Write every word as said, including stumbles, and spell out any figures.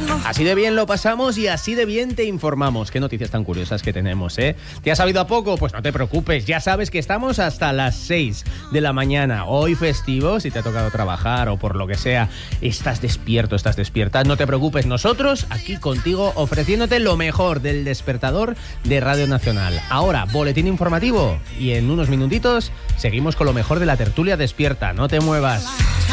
Así de bien lo pasamos y así de bien te informamos. Qué noticias tan curiosas que tenemos, ¿eh? ¿Te has sabido a poco? Pues no te preocupes, ya sabes que estamos hasta las seis de la mañana. Hoy festivo, si te ha tocado trabajar o por lo que sea, estás despierto, estás despierta. No te preocupes, nosotros aquí contigo ofreciéndote lo mejor del despertador de Radio Nacional. Ahora, boletín informativo y en unos minutitos seguimos con lo mejor de la tertulia despierta. No te muevas.